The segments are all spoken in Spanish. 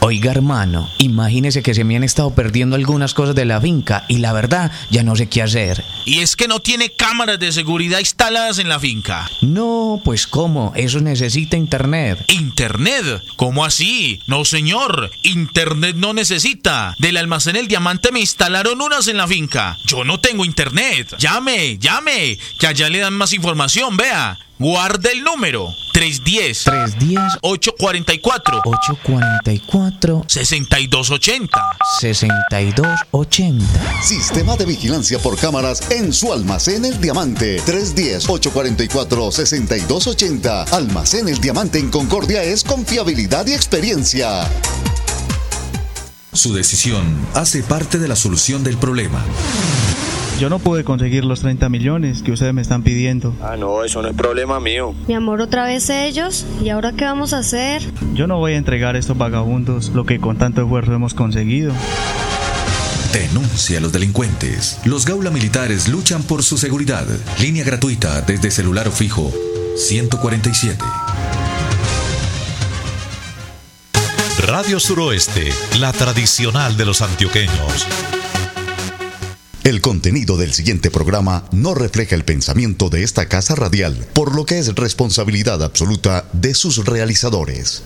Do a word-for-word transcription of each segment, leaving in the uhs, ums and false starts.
Oiga, hermano, imagínese que se me han estado perdiendo algunas cosas de la finca y la verdad ya no sé qué hacer. Y es que no tiene cámaras de seguridad instaladas en la finca. No, pues ¿cómo? Eso necesita internet. ¿Internet? ¿Cómo así? No, señor, internet no necesita. Del almacén El Diamante me instalaron unas en la finca. Yo no tengo internet. Llame, llame, que allá le dan más información, vea. Guarde el número tres uno cero tres uno cero ocho cuatro cuatro ocho cuatro cuatro seis dos ocho cero seis dos ocho cero. Sistema de vigilancia por cámaras en su almacén El Diamante. tres uno cero ocho cuatro cuatro seis dos ocho cero. Almacén El Diamante en Concordia es confiabilidad y experiencia. Su decisión hace parte de la solución del problema. Yo no pude conseguir los treinta millones que ustedes me están pidiendo. Ah, no, eso no es problema mío. Mi amor, otra vez ellos. ¿Y ahora qué vamos a hacer? Yo no voy a entregar a estos vagabundos lo que con tanto esfuerzo hemos conseguido. Denuncia a los delincuentes. Los Gaula Militares luchan por su seguridad. Línea gratuita desde celular o fijo ciento cuarenta y siete. Radio Suroeste, la tradicional de los antioqueños. El contenido del siguiente programa no refleja el pensamiento de esta casa radial, por lo que es responsabilidad absoluta de sus realizadores.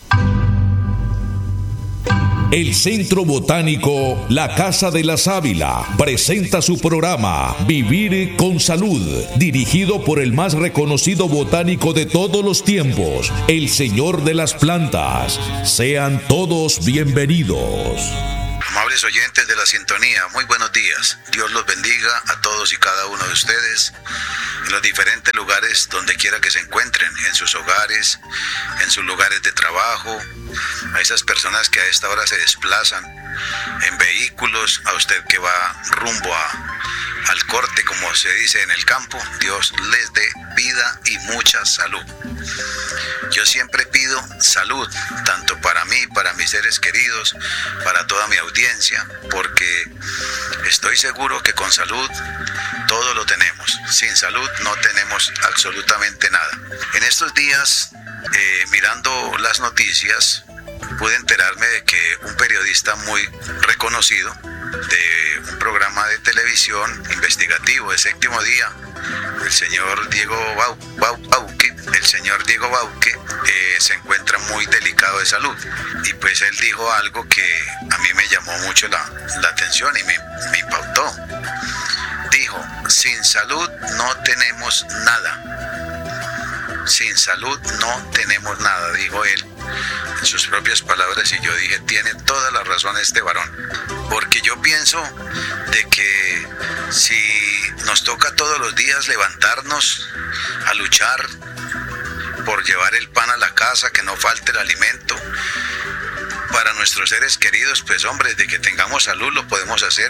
El Centro Botánico La Casa de la Sábila presenta su programa Vivir con Salud, dirigido por el más reconocido botánico de todos los tiempos, el Señor de las Plantas. Sean todos bienvenidos. Amables oyentes de la sintonía, muy buenos días. Dios los bendiga a todos y cada uno de ustedes en los diferentes lugares donde quiera que se encuentren, en sus hogares, en sus lugares de trabajo, a esas personas que a esta hora se desplazan en vehículos, a usted que va rumbo a, al corte, como se dice en el campo. Dios les dé vida y mucha salud. Yo siempre pido salud, tanto para mí, para mis seres queridos, para toda mi audiencia, porque estoy seguro que con salud todo lo tenemos. Sin salud no tenemos absolutamente nada. En estos días, eh, mirando las noticias, pude enterarme de que un periodista muy reconocido de un programa de televisión investigativo de Séptimo Día, el señor Diego Bau, Bau, Bauque, el señor Diego Bauque eh, se encuentra muy delicado de salud, y pues él dijo algo que a mí me llamó mucho la, la atención y me, me impactó. Dijo: sin salud no tenemos nada. Sin salud no tenemos nada, dijo él en sus propias palabras, y yo dije, tiene toda la razón este varón, porque yo pienso de que si nos toca todos los días levantarnos a luchar por llevar el pan a la casa, que no falte el alimento para nuestros seres queridos, pues hombre, de que tengamos salud lo podemos hacer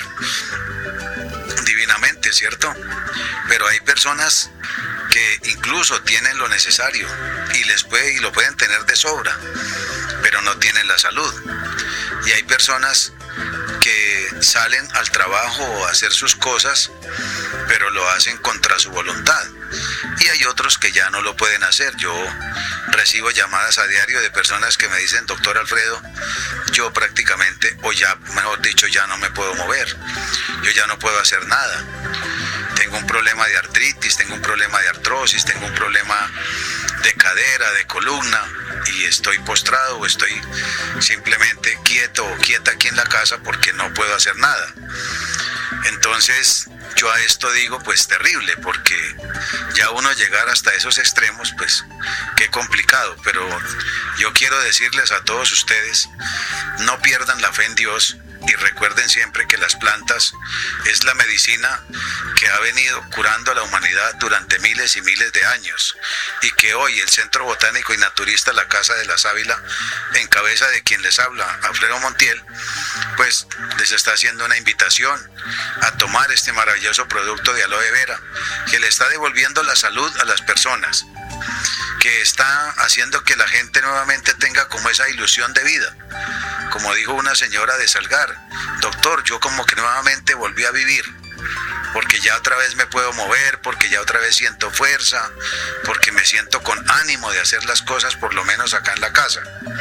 divinamente, ¿cierto? Pero hay personas que incluso tienen lo necesario y les puede y lo pueden tener de sobra, pero no tienen la salud. Y hay personas que salen al trabajo a hacer sus cosas, pero lo hacen contra su voluntad. Y hay otros que ya no lo pueden hacer. Yo recibo llamadas a diario de personas que me dicen: doctor Alfredo, yo prácticamente, o ya, mejor dicho, ya no me puedo mover. Yo ya no puedo hacer nada. Tengo un problema de artritis, tengo un problema de artrosis, tengo un problema de cadera, de columna, y estoy postrado o estoy simplemente quieto o quieta aquí en la casa porque no puedo hacer nada. Entonces, yo a esto digo, pues terrible, porque ya uno llegar hasta esos extremos, pues qué complicado. Pero yo quiero decirles a todos ustedes, no pierdan la fe en Dios, y recuerden siempre que las plantas es la medicina que ha venido curando a la humanidad durante miles y miles de años, y que hoy el Centro Botánico y Naturista La Casa de la Sábila, en cabeza de quien les habla, Alfredo Montiel, pues les está haciendo una invitación a tomar este maravilloso producto de aloe vera, que le está devolviendo la salud a las personas, que está haciendo que la gente nuevamente tenga como esa ilusión de vida. Como dijo una señora de Salgar: doctor, yo como que nuevamente volví a vivir, porque ya otra vez me puedo mover, porque ya otra vez siento fuerza, porque me siento con ánimo de hacer las cosas, por lo menos acá en la casa.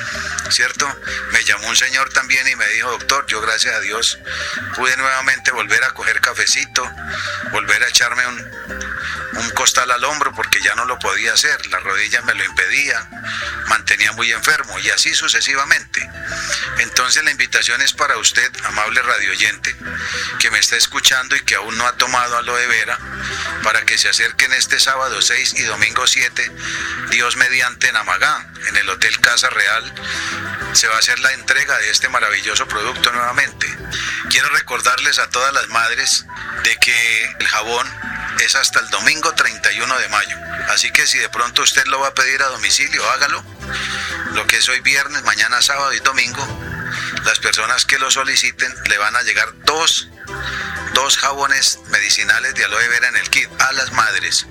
¿cierto? Me llamó un señor también y me dijo, doctor, yo gracias a Dios pude nuevamente volver a coger cafecito, volver a echarme un, un costal al hombro porque ya no lo podía hacer, la rodilla me lo impedía, mantenía muy enfermo y así sucesivamente. Entonces la invitación es para usted, amable radioyente, que me está escuchando y que aún no ha tomado aloe vera, para que se acerquen este sábado seis y domingo siete, Dios mediante, en Amagá, en el Hotel Casa Real. Se va a hacer la entrega de este maravilloso producto nuevamente. Quiero recordarles a todas las madres de que el jabón es hasta el domingo treinta y uno de mayo. Así que si de pronto usted lo va a pedir a domicilio, hágalo. Lo que es hoy viernes, mañana sábado y domingo, las personas que lo soliciten le van a llegar dos, dos jabones medicinales de aloe vera en el kit a las madres.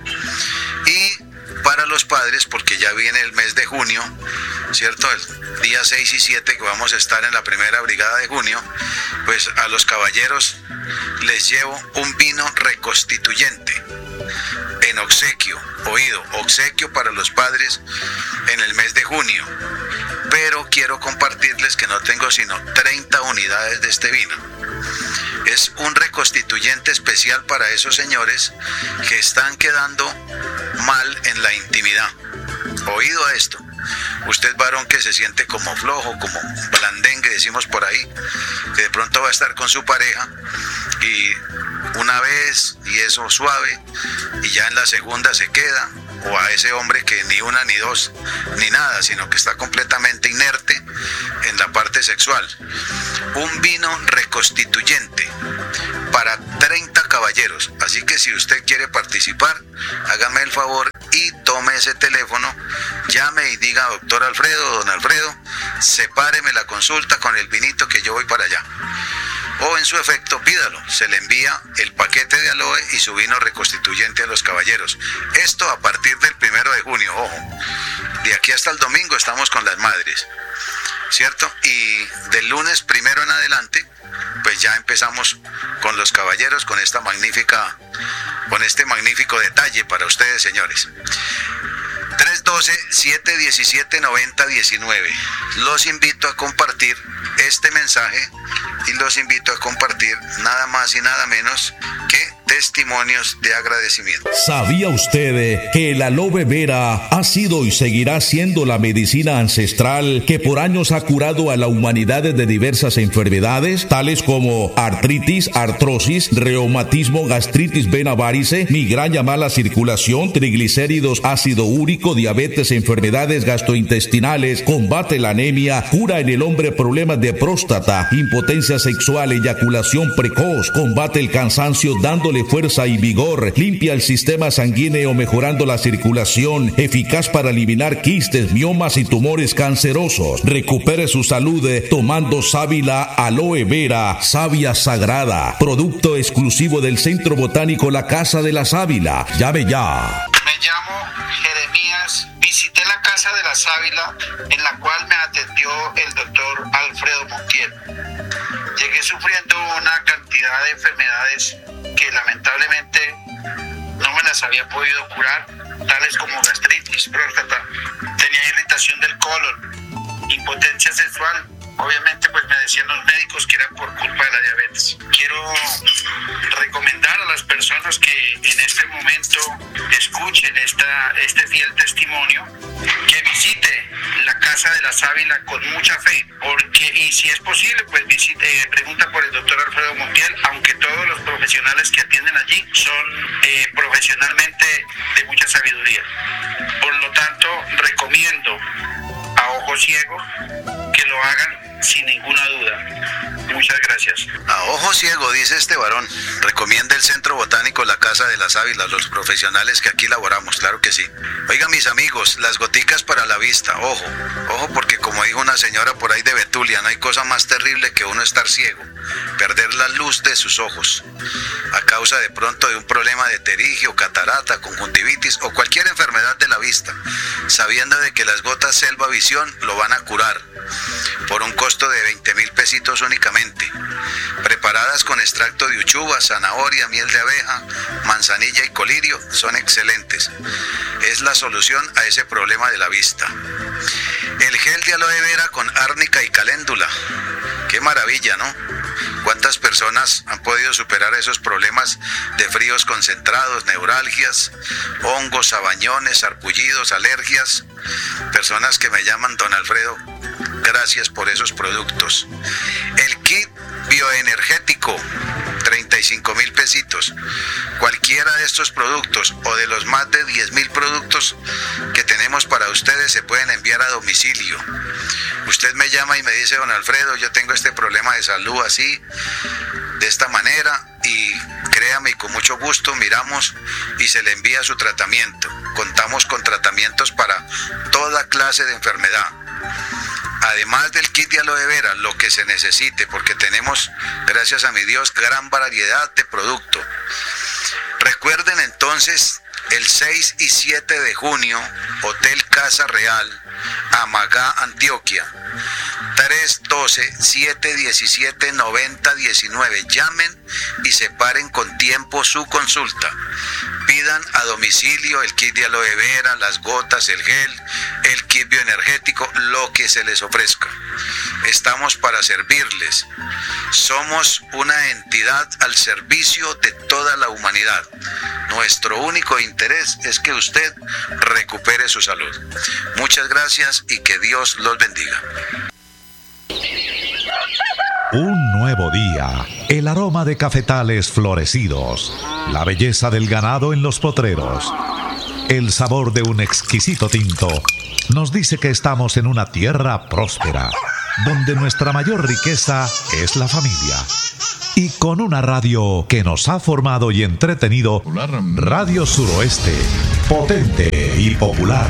Y para los padres, porque ya viene el mes de junio, ¿cierto? El día seis y siete que vamos a estar en la primera brigada de junio, pues a los caballeros les llevo un vino reconstituyente en obsequio, oído, obsequio para los padres en el mes de junio. Pero quiero compartirles que no tengo sino treinta unidades de este vino. Es un reconstituyente especial para esos señores que están quedando mal en la intimidad. Oído a esto. Usted, varón, que se siente como flojo, como blandengue, decimos por ahí, que de pronto va a estar con su pareja y una vez y eso suave y ya en la segunda se queda, o a ese hombre que ni una ni dos ni nada, sino que está completamente inerte en la parte sexual. Un vino reconstituyente para treinta caballeros. Así que si usted quiere participar, hágame el favor y tome ese teléfono, llame y diga, doctor Alfredo, don Alfredo, sepáreme la consulta con el vinito que yo voy para allá. O en su efecto, pídalo, se le envía el paquete de aloe y su vino reconstituyente a los caballeros. Esto a partir del primero de junio, ojo, de aquí hasta el domingo estamos con las madres, ¿cierto? Y del lunes primero en adelante, pues ya empezamos con los caballeros, con esta magnífica, con este magnífico detalle para ustedes, señores. tres uno dos, siete uno siete, nueve cero uno nueve. Los invito a compartir este mensaje y los invito a compartir nada más y nada menos que testimonios de agradecimiento. ¿Sabía usted que el aloe vera ha sido y seguirá siendo la medicina ancestral que por años ha curado a la humanidad de diversas enfermedades, tales como artritis, artrosis, reumatismo, gastritis, vena varice, migraña, mala circulación, triglicéridos, ácido úrico, diabetes, enfermedades gastrointestinales, combate la anemia, cura en el hombre problemas de próstata, impotencia sexual, eyaculación precoz, combate el cansancio dándole fuerza y vigor, limpia el sistema sanguíneo mejorando la circulación, eficaz para eliminar quistes, miomas y tumores cancerosos. Recupere su salud tomando sábila aloe vera, savia sagrada, producto exclusivo del Centro Botánico La Casa de la Sábila. Llame ya. Me llamo Jeremías, visité la Casa de la Sábila en la cual me atendió el doctor Alfredo Montiel. Llegué sufriendo una cantidad de enfermedades que lamentablemente no me las había podido curar, tales como gastritis, próstata, tenía irritación del colon, impotencia sexual. Obviamente pues me decían los médicos que era por culpa de la diabetes. Quiero recomendar a las personas que en este momento escuchen esta, este fiel testimonio, que visite la Casa de la Sábila con mucha fe, porque y si es posible pues visite, eh, pregunta por el doctor Alfredo Montiel, aunque todos los profesionales que atienden allí son eh, profesionalmente de mucha sabiduría. Por lo tanto, recomiendo a ojo ciego que lo hagan sin ninguna duda. Muchas gracias. A ojo ciego, dice este varón, recomienda el Centro Botánico La Casa de la Sábila, los profesionales que aquí laboramos, claro que sí. Oiga, mis amigos, las goticas para la vista, ojo, ojo, porque como dijo una señora por ahí de Betulia, no hay cosa más terrible que uno estar ciego, perder la luz de sus ojos a causa de pronto de un problema de terigio, catarata, conjuntivitis o cualquier enfermedad de la vista, sabiendo de que las gotas Selva Visión lo van a curar por un costo de veinte mil pesitos únicamente, preparadas con extracto de uchuva, zanahoria, miel de abeja, manzanilla y colirio. Son excelentes, es la solución a ese problema de la vista. El gel de aloe vera con árnica y caléndula, qué maravilla, ¿no? ¿Cuántas personas han podido superar esos problemas de fríos concentrados, neuralgias, hongos, sabañones, sarpullidos, alergias? Personas que me llaman don Alfredo, gracias por esos productos. El kit bioenergético, treinta y cinco mil pesitos. Cualquiera de estos productos o de los más de diez mil productos que tenemos para ustedes se pueden enviar a domicilio. Usted me llama y me dice, don Alfredo, yo tengo este problema de salud así, de esta manera, y créame, y con mucho gusto miramos y se le envía su tratamiento. Contamos con tratamientos para toda clase de enfermedad. Además del kit de aloe vera, lo que se necesite, porque tenemos, gracias a mi Dios, gran variedad de producto. Recuerden entonces, el seis y siete de junio, Hotel Casa Real, Amagá, Antioquia, tres uno dos, siete uno siete, nueve cero uno nueve. Llamen y separen con tiempo su consulta. Pidan a domicilio el kit de aloe vera, las gotas, el gel, el kit bioenergético, lo que se les ofrezca. Estamos para servirles. Somos una entidad al servicio de toda la humanidad. Nuestro único interés es que usted recupere su salud. Muchas gracias y que Dios los bendiga. Un nuevo día, el aroma de cafetales florecidos, la belleza del ganado en los potreros, el sabor de un exquisito tinto, nos dice que estamos en una tierra próspera, donde nuestra mayor riqueza es la familia. Y con una radio que nos ha formado y entretenido, Radio Suroeste, potente y popular.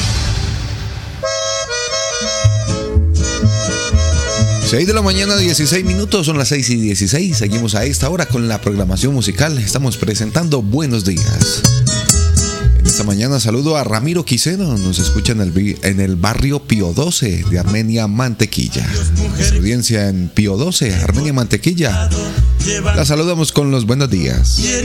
seis de la mañana, dieciséis minutos, son las seis y dieciséis. Seguimos a esta hora con la programación musical. Estamos presentando Buenos Días. En esta mañana saludo a Ramiro Quiseno, nos escucha en el, en el barrio Pío doce de Armenia, Mantequilla. Nuestra audiencia en Pío doce, Armenia, Mantequilla. La saludamos con los buenos días.